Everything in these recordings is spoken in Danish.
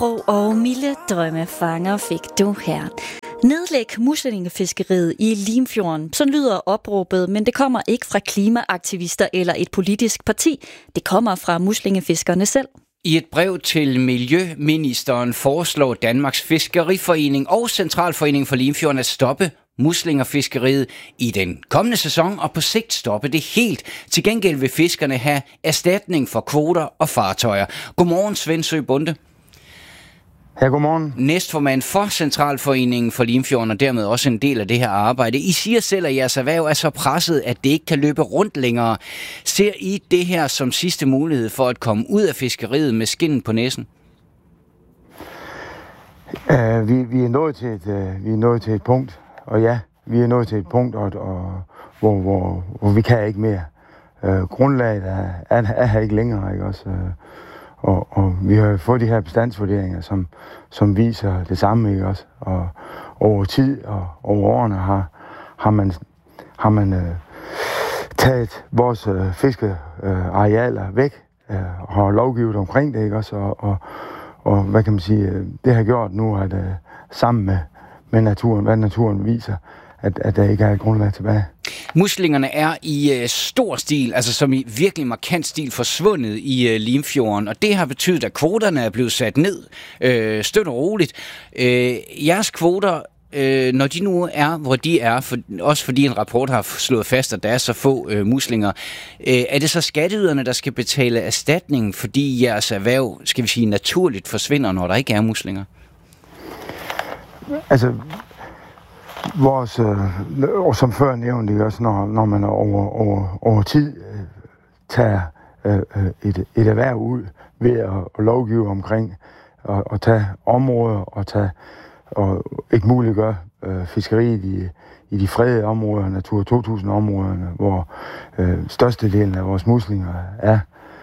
Uro og milde drømmefanger fik du her. Nedlæg muslingefiskeriet i Limfjorden. Sådan lyder opråbet, men det kommer ikke fra klimaaktivister eller et politisk parti. Det kommer fra muslingefiskerne selv. I et brev til Miljøministeren foreslår Danmarks Fiskeriforening og Centralforeningen for Limfjorden at stoppe muslingefiskeriet i den kommende sæson og på sigt stoppe det helt. Til gengæld vil fiskerne have erstatning for kvoter og fartøjer. Godmorgen, Svend Sø Bonde. Ja, godmorgen. Næstformand for Centralforeningen for Limfjorden og dermed også en del af det her arbejde. I siger selv, at jeres erhverv er så presset, at det ikke kan løbe rundt længere. Ser I det her som sidste mulighed for at komme ud af fiskeriet med skinnen på næsen? Vi er nået til et punkt, og ja, vi er nået til et punkt, hvor vi kan ikke mere. Grundlaget er her ikke længere, ikke også? Og vi har fået de her bestandsvurderinger, som viser det samme, ikke også? Og over tid og over årene har man taget vores fiskearealer væk og har lovgivet omkring det, ikke også? Og hvad kan man sige, det har gjort nu, at sammen med naturen, hvad naturen viser, at der ikke er et grundlag tilbage. Muslingerne er i stor stil, altså som i virkelig markant stil, forsvundet i Limfjorden, og det har betydet, at kvoterne er blevet sat ned støt og roligt. Jeres kvoter, når de nu er, hvor de er, også fordi en rapport har slået fast, at der er så få muslinger, er det så skatteyderne, der skal betale erstatning, fordi jeres erhverv, skal vi sige, naturligt forsvinder, når der ikke er muslinger? Altså, vores, som før nævnte, også når man over tid tager et erhverv ud ved at lovgive omkring og tage områder og ikke muliggøre fiskeriet i de fredede områder, Natura 2000-områderne, hvor størstedelen af vores muslinger er.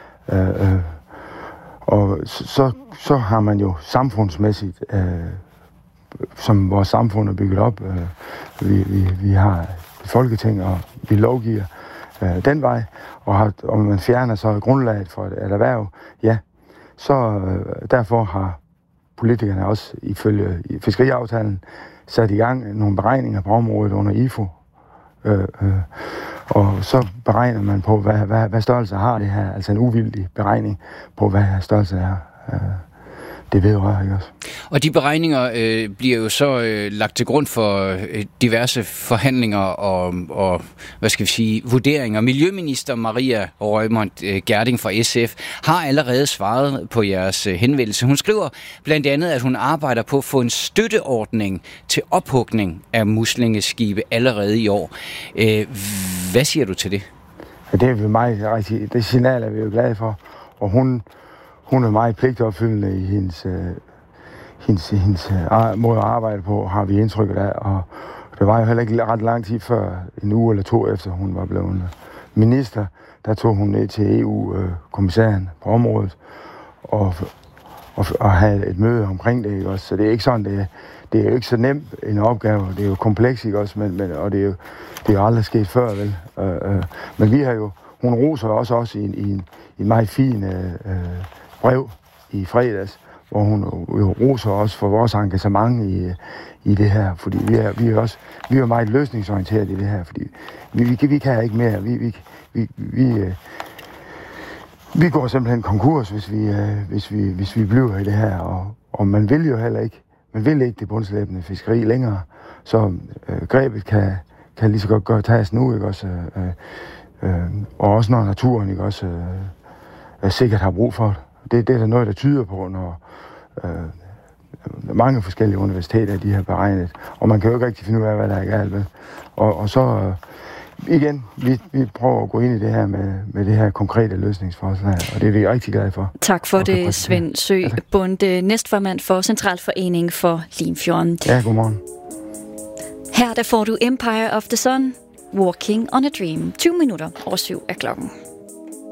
Og så har man jo samfundsmæssigt, som vores samfund er bygget op, vi har et folketing, og vi lovgiver den vej, og man fjerner så grundlaget for et erhverv, ja, så derfor har politikerne også ifølge fiskeriaftalen sat i gang nogle beregninger på området under IFO. Og så beregner man på, hvad størrelse har det her, altså en uvildig beregning på, hvad størrelse er. Det vedrører, ikke også? Og de beregninger bliver jo så lagt til grund for diverse forhandlinger og hvad skal vi sige, vurderinger. Miljøminister Maria Reumert Gjerding fra SF har allerede svaret på jeres henvendelse. Hun skriver blandt andet, at hun arbejder på at få en støtteordning til ophugning af muslingeskibe allerede i år. Hvad siger du til det? Ja, det er vi meget rigtigt. Det signal er vi jo glade for, og hun er meget pligtopfyldende i hendes måde at arbejde på, har vi indtrykket af. Og det var jo heller ikke ret lang tid før, en uge eller to efter hun var blevet minister, der tog hun ned til EU-kommissæren på området og havde et møde omkring det, ikke også? Så det er ikke sådan, det er jo ikke så nemt en opgave. Det er jo kompleks, ikke også? Og det er jo aldrig sket før, vel? Men vi har jo, hun roser også i en meget fin brev i fredags, hvor hun jo roser også for vores engagement i det her, fordi vi er meget løsningsorienteret i det her, fordi vi kan ikke mere. Vi går simpelthen konkurs, hvis vi bliver i det her, og man vil jo heller ikke, det bundslæbende fiskeri længere, så grebet kan lige så godt tages nu, ikke også? Og også når naturen, ikke også, sikkert har brug for det. Det er der noget, der tyder på, når mange forskellige universiteter de har beregnet, og man kan jo ikke rigtig finde ud af, hvad der er galt med. Og så igen, vi prøver at gå ind i det her med det her konkrete løsningsforslag, og det er vi rigtig glade for. Tak for det, Svend Sø Bonde, næstformand for Centralforeningen for Limfjorden. Ja, godmorgen. Her der får du Empire of the Sun, Walking on a Dream. 20 minutter over 7 er klokken.